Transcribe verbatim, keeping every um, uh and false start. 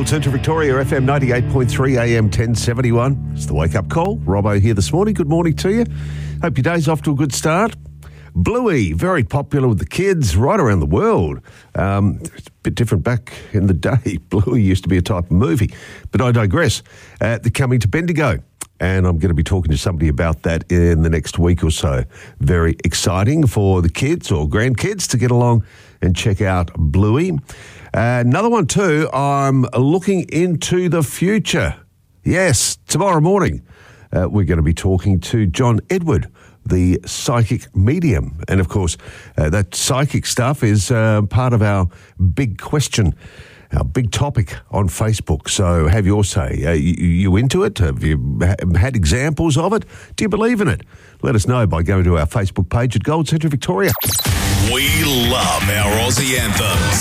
Gold Centre Victoria, F M ninety-eight point three, A M ten seventy-one. It's the wake-up call. Robbo here this morning. Good morning to you. Hope your day's off to a good start. Bluey, very popular with the kids right around the world. Um, it's a bit different back in the day. Bluey used to be a type of movie. But I digress. Uh, they're coming to Bendigo. And I'm going to be talking to somebody about that in the next week or so. Very exciting for the kids or grandkids to get along and check out Bluey. Uh, another one too, I'm looking into the future. Yes, tomorrow morning uh, we're going to be talking to John Edward, the psychic medium. And of course, uh, that psychic stuff is uh, part of our big question, our big topic on Facebook. So have your say. Uh, you, you into it? Have you ha- had examples of it? Do you believe in it? Let us know by going to our Facebook page at Gold Centre Victoria. We love our Aussie anthems.